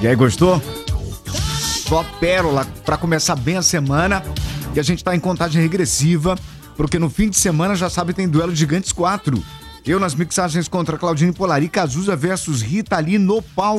E aí, gostou? Só pérola pra começar bem a semana. E a gente tá em contagem regressiva, porque no fim de semana, já sabe, tem Duelo de Gigantes 4. Eu nas mixagens contra Claudinho Polari, Cazuza versus Rita Lee no palco.